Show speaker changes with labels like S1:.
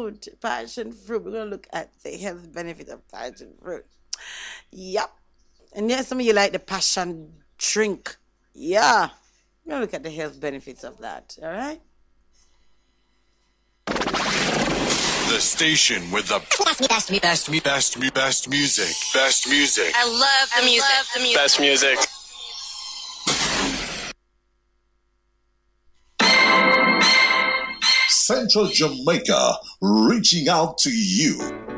S1: fruit. Passion fruit. We're gonna look at the health benefit of passion fruit. Yep. And yes, some of you like the passion drink. Yeah. We're gonna look at the health benefits of that. All right.
S2: The station with the best music. Best music.
S3: I love the music.
S4: Best music.
S2: Central Jamaica, reaching out to you.